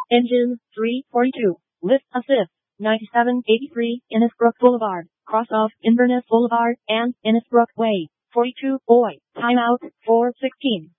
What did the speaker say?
Engine 342. Lift assist. 9783 Innisbrook Boulevard. Cross off Inverness Boulevard and Innisbrook Way. 42 Boy. Timeout 4:16.